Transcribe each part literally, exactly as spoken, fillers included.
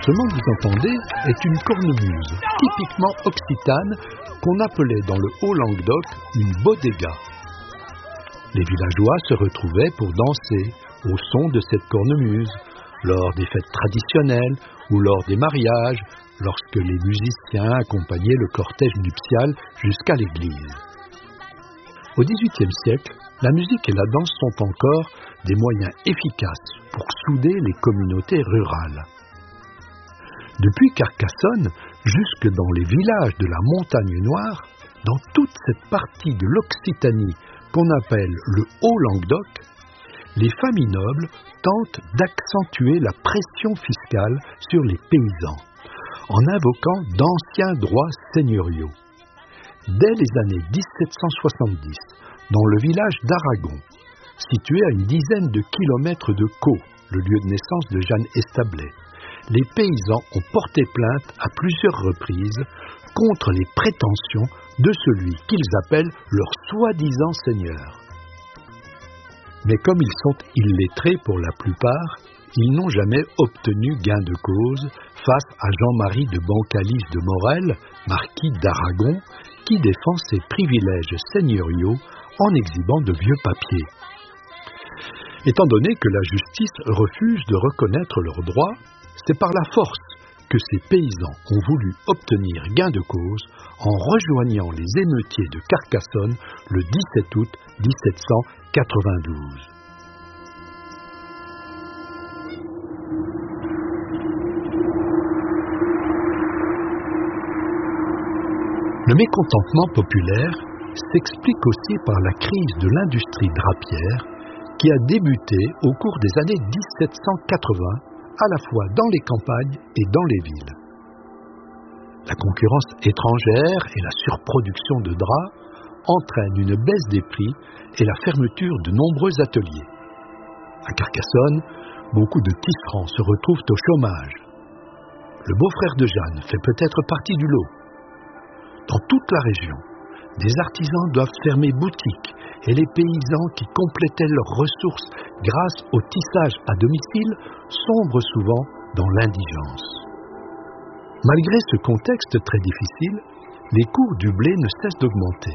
instrument que vous entendez est une cornemuse, typiquement occitane, qu'on appelait dans le Haut-Languedoc une bodega. Les villageois se retrouvaient pour danser au son de cette cornemuse, lors des fêtes traditionnelles ou lors des mariages, lorsque les musiciens accompagnaient le cortège nuptial jusqu'à l'église. Au dix-huitième siècle, la musique et la danse sont encore des moyens efficaces pour souder les communautés rurales. Depuis Carcassonne, jusque dans les villages de la Montagne Noire, dans toute cette partie de l'Occitanie qu'on appelle le Haut-Languedoc, les familles nobles tentent d'accentuer la pression fiscale sur les paysans, en invoquant d'anciens droits seigneuriaux. Dès les années dix-sept cent soixante-dix, dans le village d'Aragon, situé à une dizaine de kilomètres de Caux, le lieu de naissance de Jeanne Establet, les paysans ont porté plainte à plusieurs reprises contre les prétentions de celui qu'ils appellent leur soi-disant seigneur. Mais comme ils sont illettrés pour la plupart, ils n'ont jamais obtenu gain de cause face à Jean-Marie de Bancalis de Morel, marquis d'Aragon, qui défend ses privilèges seigneuriaux en exhibant de vieux papiers. Étant donné que la justice refuse de reconnaître leurs droits, c'est par la force que ces paysans ont voulu obtenir gain de cause en rejoignant les émeutiers de Carcassonne le dix-sept août dix-sept cent quatre-vingt-douze. Le mécontentement populaire s'explique aussi par la crise de l'industrie drapière qui a débuté au cours des années dix-sept cent quatre-vingts, à la fois dans les campagnes et dans les villes. La concurrence étrangère et la surproduction de draps entraînent une baisse des prix et la fermeture de nombreux ateliers. À Carcassonne, beaucoup de tisserands se retrouvent au chômage. Le beau-frère de Jeanne fait peut-être partie du lot. Dans toute la région, des artisans doivent fermer boutique et les paysans qui complétaient leurs ressources grâce au tissage à domicile sombrent souvent dans l'indigence. Malgré ce contexte très difficile, les cours du blé ne cessent d'augmenter.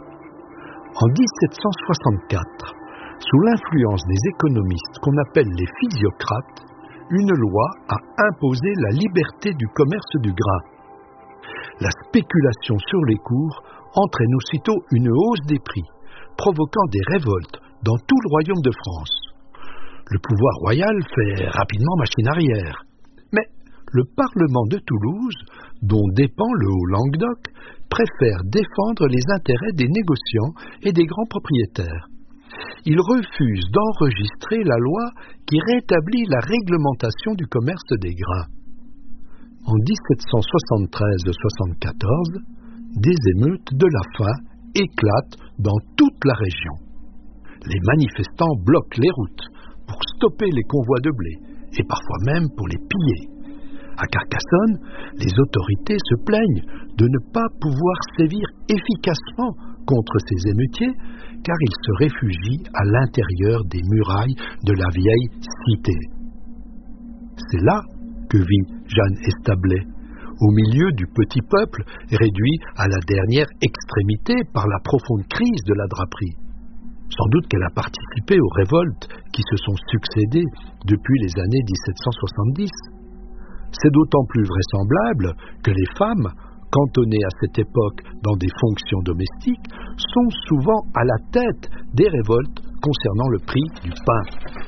En dix-sept cent soixante-quatre, sous l'influence des économistes qu'on appelle les physiocrates, une loi a imposé la liberté du commerce du grain. La spéculation sur les cours entraîne aussitôt une hausse des prix, provoquant des révoltes dans tout le royaume de France. Le pouvoir royal fait rapidement machine arrière. Mais le Parlement de Toulouse, dont dépend le Haut-Languedoc, préfère défendre les intérêts des négociants et des grands propriétaires. Il refuse d'enregistrer la loi qui rétablit la réglementation du commerce des grains. En dix-sept cent soixante-treize soixante-quatorze, des émeutes de la faim éclatent dans toute la région. Les manifestants bloquent les routes pour stopper les convois de blé et parfois même pour les piller. À Carcassonne, les autorités se plaignent de ne pas pouvoir sévir efficacement contre ces émeutiers car ils se réfugient à l'intérieur des murailles de la vieille cité. C'est là que vit Jeanne Establet, au milieu du petit peuple réduit à la dernière extrémité par la profonde crise de la draperie. Sans doute qu'elle a participé aux révoltes qui se sont succédées depuis les années dix-sept cent soixante-dix. C'est d'autant plus vraisemblable que les femmes, cantonnées à cette époque dans des fonctions domestiques, sont souvent à la tête des révoltes concernant le prix du pain.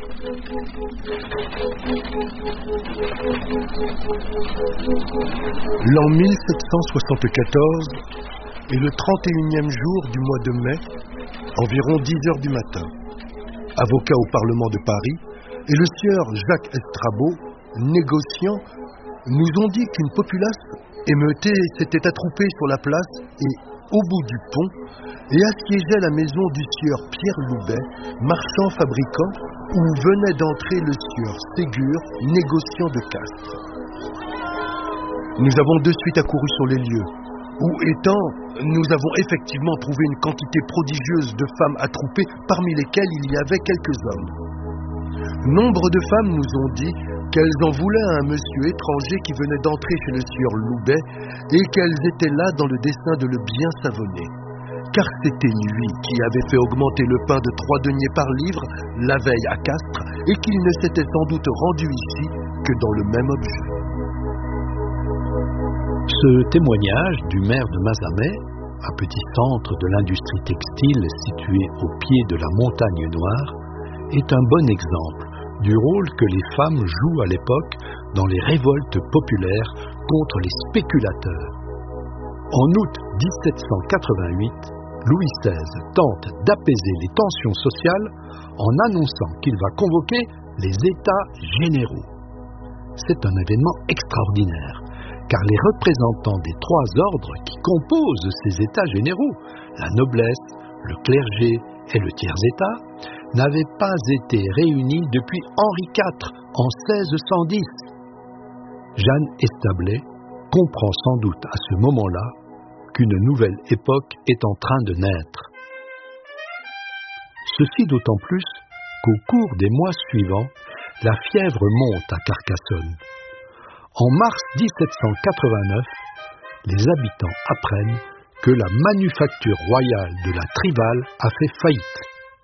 L'an mille sept cent soixante-quatorze est le trente et unième jour du mois de mai, environ dix heures du matin. Avocat au Parlement de Paris, et le sieur Jacques Estrabot, négociant, nous ont dit qu'une populace émeutée s'était attroupée sur la place et au bout du pont et assiégeait la maison du sieur Pierre Loubet, marchand fabricant, où venait d'entrer le sieur Ségur, négociant de Castres. Nous avons de suite accouru sur les lieux, où étant, nous avons effectivement trouvé une quantité prodigieuse de femmes attroupées, parmi lesquelles il y avait quelques hommes. Nombre de femmes, nous ont dit, qu'elles en voulaient à un monsieur étranger qui venait d'entrer chez le sieur Loubet et qu'elles étaient là dans le dessein de le bien savonner. Car c'était lui qui avait fait augmenter le pain de trois deniers par livre la veille à Castres et qu'il ne s'était sans doute rendu ici que dans le même objet. Ce témoignage du maire de Mazamet, un petit centre de l'industrie textile situé au pied de la montagne Noire, est un bon exemple du rôle que les femmes jouent à l'époque dans les révoltes populaires contre les spéculateurs. En août dix-sept cent quatre-vingt-huit, Louis seize tente d'apaiser les tensions sociales en annonçant qu'il va convoquer les États généraux. C'est un événement extraordinaire, car les représentants des trois ordres qui composent ces États généraux, la noblesse, le clergé et le tiers-État, n'avaient pas été réunis depuis Henri quatre en seize cent dix. Jeanne Establet comprend sans doute à ce moment-là qu'une nouvelle époque est en train de naître. Ceci d'autant plus qu'au cours des mois suivants, la fièvre monte à Carcassonne. En mars dix-sept cent quatre-vingt-neuf, les habitants apprennent que la manufacture royale de la Trivale a fait faillite.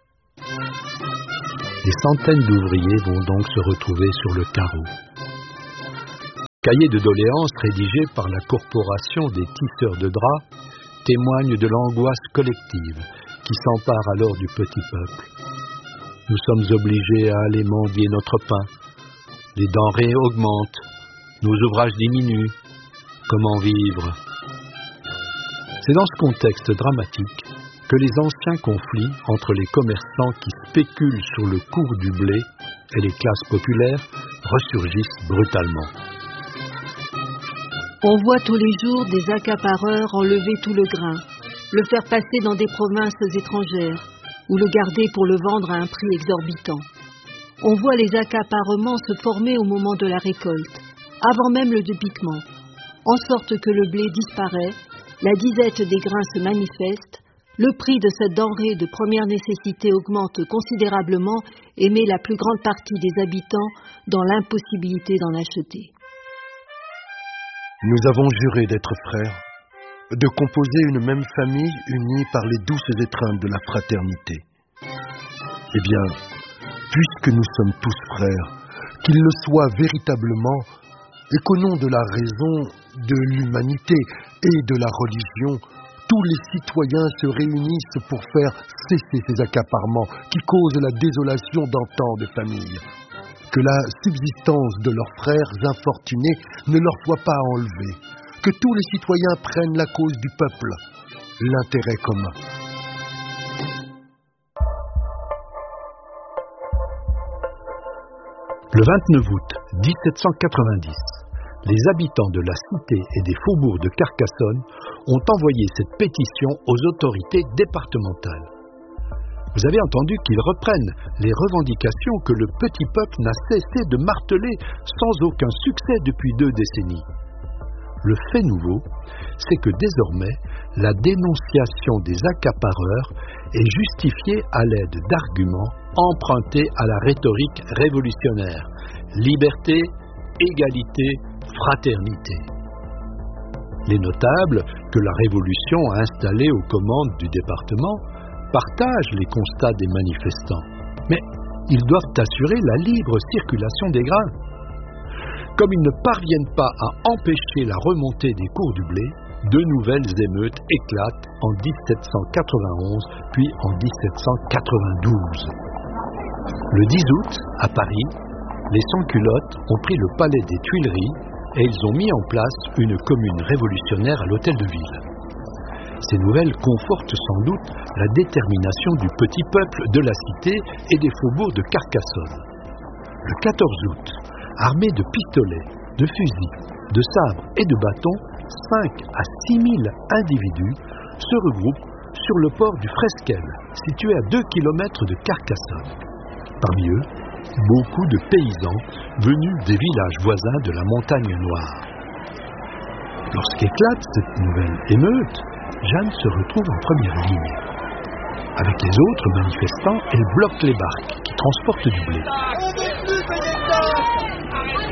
Des centaines d'ouvriers vont donc se retrouver sur le carreau. Cahier de doléances rédigé par la corporation des tisseurs de draps témoigne de l'angoisse collective qui s'empare alors du petit peuple. Nous sommes obligés à aller mendier notre pain. Les denrées augmentent. Nos ouvrages diminuent. Comment vivre? C'est dans ce contexte dramatique que les anciens conflits entre les commerçants qui spéculent sur le cours du blé et les classes populaires ressurgissent brutalement. On voit tous les jours des accapareurs enlever tout le grain, le faire passer dans des provinces étrangères ou le garder pour le vendre à un prix exorbitant. On voit les accaparements se former au moment de la récolte, avant même le dépiquement, en sorte que le blé disparaît, la disette des grains se manifeste, le prix de cette denrée de première nécessité augmente considérablement et met la plus grande partie des habitants dans l'impossibilité d'en acheter. Nous avons juré d'être frères, de composer une même famille unie par les douces étreintes de la fraternité. Eh bien, puisque nous sommes tous frères, qu'il le soit véritablement, et qu'au nom de la raison, de l'humanité et de la religion, tous les citoyens se réunissent pour faire cesser ces accaparements qui causent la désolation dans tant de familles. Que la subsistance de leurs frères infortunés ne leur soit pas enlevée. Que tous les citoyens prennent la cause du peuple, l'intérêt commun. Le vingt-neuf août dix-sept cent quatre-vingt-dix, les habitants de la cité et des faubourgs de Carcassonne ont envoyé cette pétition aux autorités départementales. Vous avez entendu qu'ils reprennent les revendications que le petit peuple n'a cessé de marteler sans aucun succès depuis deux décennies. Le fait nouveau, c'est que désormais, la dénonciation des accapareurs est justifiée à l'aide d'arguments empruntés à la rhétorique révolutionnaire. Liberté, égalité, fraternité. Les notables que la Révolution a installés aux commandes du département partagent les constats des manifestants, mais ils doivent assurer la libre circulation des grains. Comme ils ne parviennent pas à empêcher la remontée des cours du blé, de nouvelles émeutes éclatent en dix-sept cent quatre-vingt-onze puis en dix-sept cent quatre-vingt-douze. Le dix août, à Paris, les sans-culottes ont pris le palais des Tuileries et ils ont mis en place une commune révolutionnaire à l'hôtel de ville. Ces nouvelles confortent sans doute la détermination du petit peuple de la cité et des faubourgs de Carcassonne. Le quatorze août, armés de pistolets, de fusils, de sabres et de bâtons, cinq à six mille individus se regroupent sur le port du Fresquel, situé à deux kilomètres de Carcassonne. Parmi eux, beaucoup de paysans venus des villages voisins de la montagne Noire. Lorsqu'éclate cette nouvelle émeute, Jeanne se retrouve en première ligne. Avec les autres manifestants, elle bloque les barques qui transportent du blé.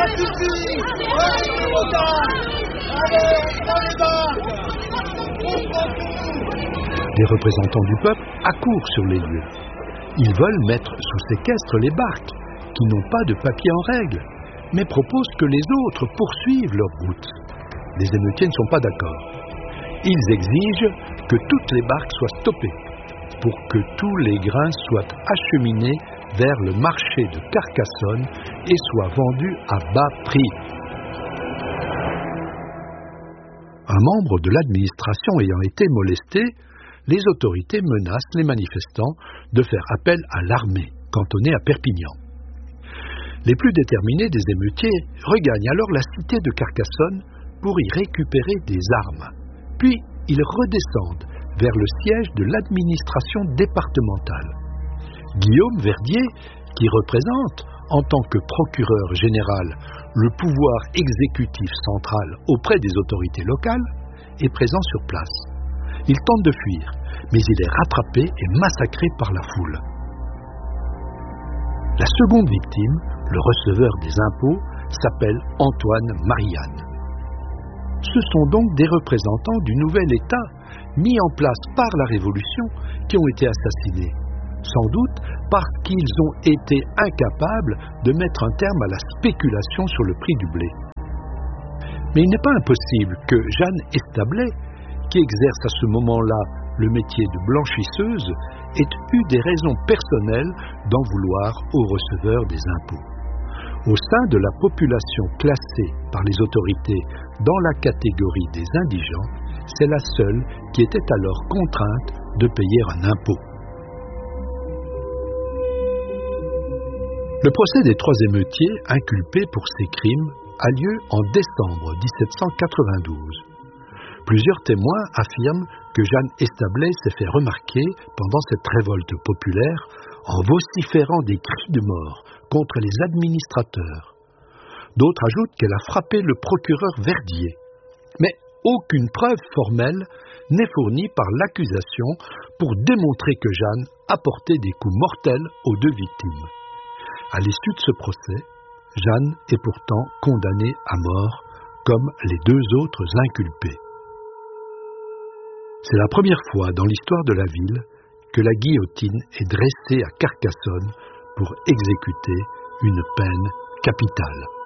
Les représentants du peuple accourent sur les lieux. Ils veulent mettre sous séquestre les barques, qui n'ont pas de papier en règle, mais proposent que les autres poursuivent leur route. Les émeutiers ne sont pas d'accord. Ils exigent que toutes les barques soient stoppées, pour que tous les grains soient acheminés vers le marché de Carcassonne et soient vendus à bas prix. Un membre de l'administration ayant été molesté, les autorités menacent les manifestants de faire appel à l'armée, cantonnée à Perpignan. Les plus déterminés des émeutiers regagnent alors la cité de Carcassonne pour y récupérer des armes. Puis, ils redescendent vers le siège de l'administration départementale. Guillaume Verdier, qui représente, en tant que procureur général, le pouvoir exécutif central auprès des autorités locales, est présent sur place. Il tente de fuir, mais il est rattrapé et massacré par la foule. La seconde victime, le receveur des impôts, s'appelle Antoine Marianne. Ce sont donc des représentants du nouvel État, mis en place par la Révolution, qui ont été assassinés. Sans doute parce qu'ils ont été incapables de mettre un terme à la spéculation sur le prix du blé. Mais il n'est pas impossible que Jeanne Establet, qui exerce à ce moment-là le métier de blanchisseuse, ait eu des raisons personnelles d'en vouloir aux receveurs des impôts. Au sein de la population classée par les autorités dans la catégorie des indigents, c'est la seule qui était alors contrainte de payer un impôt. Le procès des trois émeutiers inculpés pour ces crimes a lieu en décembre dix-sept cent quatre-vingt-douze. Plusieurs témoins affirment que Jeanne Establet s'est fait remarquer pendant cette révolte populaire en vociférant des cris de mort contre les administrateurs. D'autres ajoutent qu'elle a frappé le procureur Verdier. Mais aucune preuve formelle n'est fournie par l'accusation pour démontrer que Jeanne a porté des coups mortels aux deux victimes. À l'issue de ce procès, Jeanne est pourtant condamnée à mort, comme les deux autres inculpés. C'est la première fois dans l'histoire de la ville que la guillotine est dressée à Carcassonne pour exécuter une peine capitale.